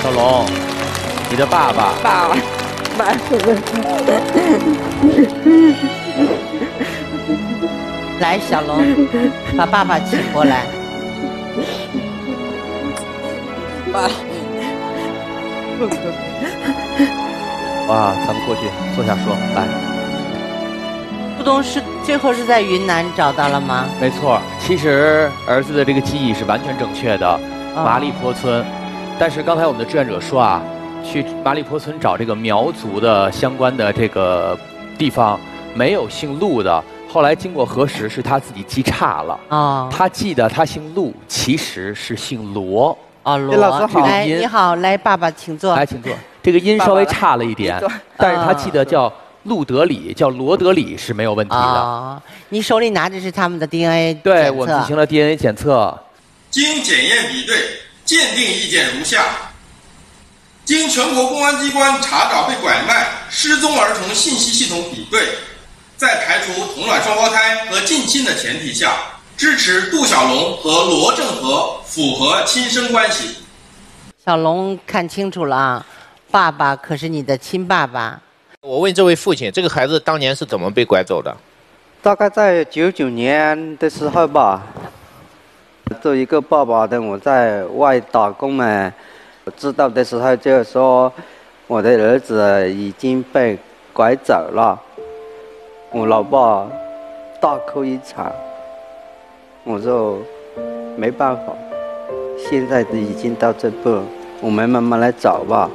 小龙，你的爸爸。 爸。 来，小龙，把爸爸请过来。 爸。 哇，咱们过去坐下说，来。 不懂是最后是在云南找到了吗？ 没错，其实儿子的这个记忆是完全正确的，麻栗坡村。但是刚才我们的志愿者说啊，去麻栗坡村找这个苗族的相关的这个地方，没有姓陆的。后来经过核实，是他自己记差了。哦，他记得他姓陆，其实是姓罗。 哦，罗老师好，来，你好，来，爸爸请坐。 来，请坐。这个音稍微差了一点，但是他记得叫陆德里，叫罗德里是没有问题的。 哦，你手里拿的是他们的 DNA 检测。 对，我们进行了 DNA 检测。 经检验比对，鉴定意见如下：经全国公安机关查找被拐卖、失踪儿童信息系统比对，在排除同卵双胞胎和近亲的前提下，支持杜小龙和罗正和符合亲生关系。 小龙看清楚了啊，爸爸可是你的亲爸爸。 我问这位父亲，这个孩子当年是怎么被拐走的？ 大概在99年的时候吧。作为一个爸爸的，我在外打工嘛，我知道的时候就是说，我的儿子已经被拐走了。我老爸大哭一场，我就没办法。现在已经到这步，我们慢慢来找吧。